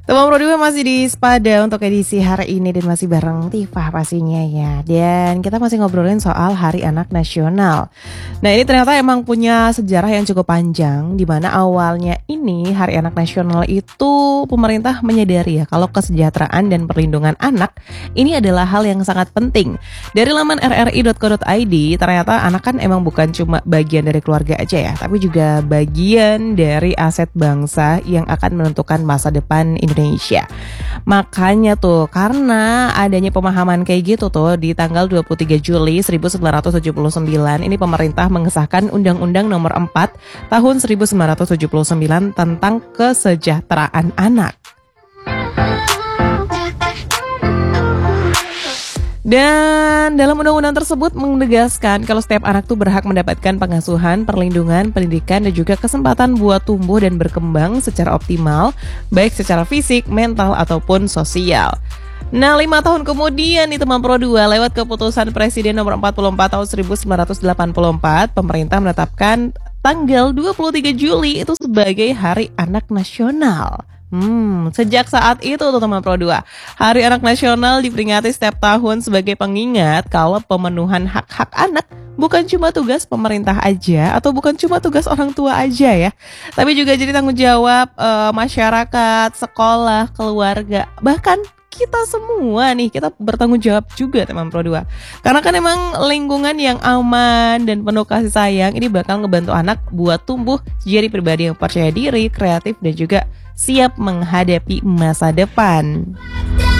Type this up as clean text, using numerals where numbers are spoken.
Teman Pro 2 masih di Spada untuk edisi hari ini dan masih bareng Tifah pastinya ya. Dan kita masih ngobrolin soal Hari Anak Nasional. Nah, ini ternyata emang punya sejarah yang cukup panjang, di mana awalnya ini Hari Anak Nasional itu pemerintah menyadari ya kalau kesejahteraan dan perlindungan anak ini adalah hal yang sangat penting. Dari laman rri.co.id, ternyata anak kan emang bukan cuma bagian dari keluarga aja ya, tapi juga bagian dari aset bangsa yang akan menentukan masa depan Indonesia. Makanya tuh, karena adanya pemahaman kayak gitu tuh, di tanggal 23 Juli 1979 ini pemerintah mengesahkan Undang-Undang Nomor 4 Tahun 1979 tentang kesejahteraan anak. Dan dalam undang-undang tersebut menegaskan kalau setiap anak tuh berhak mendapatkan pengasuhan, perlindungan, pendidikan, dan juga kesempatan buat tumbuh dan berkembang secara optimal, baik secara fisik, mental, ataupun sosial. Nah, 5 tahun kemudian nih teman Pro 2, lewat keputusan Presiden nomor 44 tahun 1984, pemerintah menetapkan tanggal 23 Juli itu sebagai Hari Anak Nasional. Sejak saat itu tuh teman Pro 2, Hari Anak Nasional diperingati setiap tahun sebagai pengingat kalau pemenuhan hak-hak anak bukan cuma tugas pemerintah aja atau bukan cuma tugas orang tua aja ya, tapi juga jadi tanggung jawab masyarakat, sekolah, keluarga, bahkan kita semua nih, kita bertanggung jawab juga teman Pro 2. Karena kan emang lingkungan yang aman dan penuh kasih sayang ini bakal ngebantu anak buat tumbuh jadi pribadi yang percaya diri, kreatif, dan juga siap menghadapi masa depan.